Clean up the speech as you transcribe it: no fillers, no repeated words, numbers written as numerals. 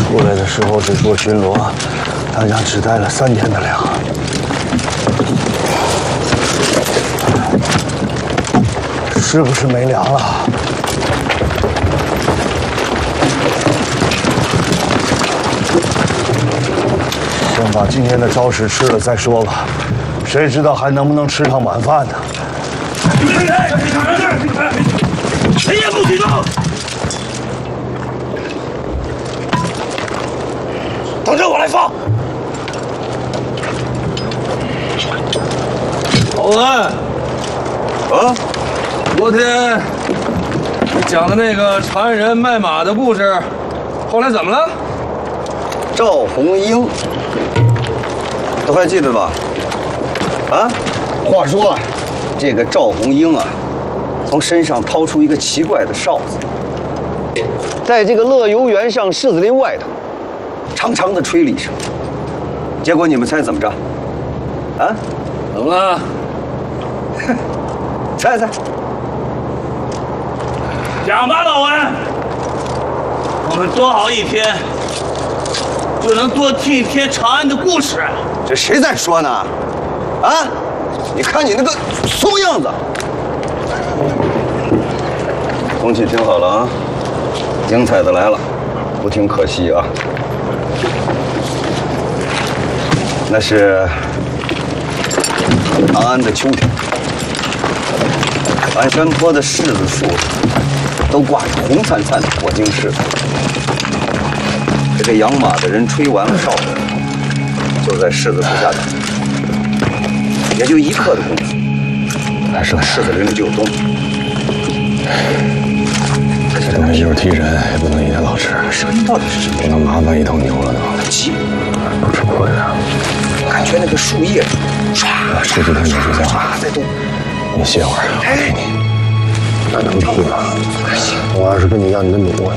出来的时候只说巡逻，大家只带了3天的粮。是不是没粮了？先把今天的招食吃了再说吧，谁知道还能不能吃上晚饭呢？ 谁也不许动！等着我来放。 老文，啊，昨天你讲的那个缠人卖马的故事，后来怎么了？ 赵红英，都还记得吧？啊，话说，这个赵红英啊，从身上掏出一个奇怪的哨子，在这个乐游原上柿子林外头，长长的吹了一声。结果你们猜怎么着？啊？ 怎么了？ 猜猜。 讲吧，老文，我们多熬一天，就能多听一天长安的故事。 这谁在说呢？啊？你看你那个怂样子。空气听好了啊，精彩的来了，不听可惜啊。那是长安的秋天，安山坡的柿子树都挂着红灿灿的火晶柿子。这个养马的人吹完了哨子，就在柿子树下等，也就1刻的功夫，柿子林里就有动静。 这东西就是替身，也不能一天老吃。 声音到底是什么？ 不能麻烦一头牛了都。 急， 不吃亏啊！ 感觉那个树叶唰， 这几天没睡觉啊， 在动。 你歇会儿，我陪你。那能屁吗？我要是跟你要你的米，我